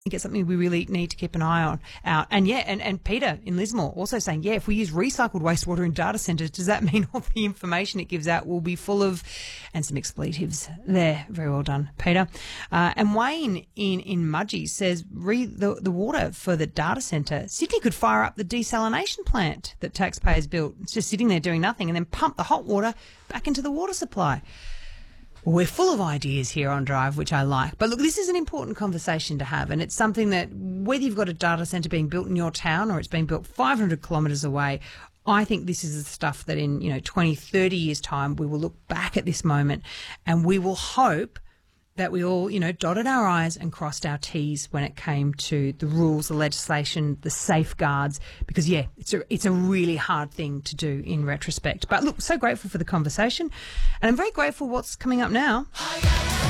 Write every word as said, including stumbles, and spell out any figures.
think it's something we really need to keep an eye on. Out. And yeah, and, and Peter in Lismore also saying, yeah, if we use recycled wastewater in data centres, does that mean all the information it gives out will be full of, and some expletives there. Very well done, Peter. Uh, and Wayne in, in Mudgee says, re the, the water for the data centre, Sydney could fire up the desalination plant that taxpayers built. It's just sitting there doing nothing, and then pump the hot water back into the water supply. We're full of ideas here on Drive, which I like. But look, this is an important conversation to have, and it's something that whether you've got a data centre being built in your town or it's being built five hundred kilometres away, I think this is the stuff that in, you know, twenty, thirty years' time, we will look back at this moment and we will hope that we all, you know, dotted our I's and crossed our T's when it came to the rules, the legislation, the safeguards, because, yeah, it's a, it's a really hard thing to do in retrospect. But look, so grateful for the conversation, and I'm very grateful what's coming up now.